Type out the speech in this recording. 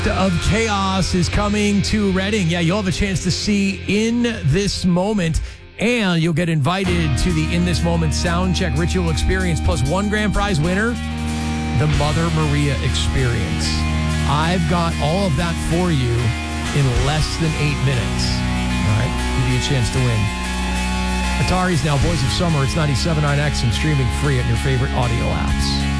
of Chaos is coming to Reading. Yeah, you'll have a chance to see In This Moment, and you'll get invited to the In This Moment Soundcheck Ritual Experience, plus one grand prize winner, the Mother Maria Experience. I've got all of that for you in less than 8 minutes. All right, give you a chance to win. Atari's now Boys of Summer. It's 97.9X and streaming free at your favorite audio apps.